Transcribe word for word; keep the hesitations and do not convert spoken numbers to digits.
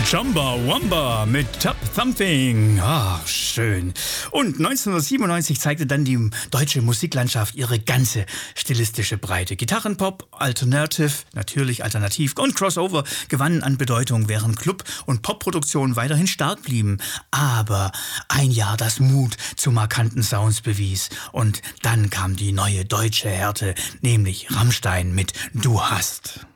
Chamba Wamba mit Top Thumping. Ah, schön. Und neunzehnhundertsiebenundneunzig zeigte dann die deutsche Musiklandschaft ihre ganze stilistische Breite. Gitarrenpop, Alternative, natürlich Alternativ und Crossover gewannen an Bedeutung, während Club- und Popproduktionen weiterhin stark blieben. Aber ein Jahr, das Mut zu markanten Sounds bewies. Und dann kam die neue deutsche Härte, nämlich Rammstein mit Du hast.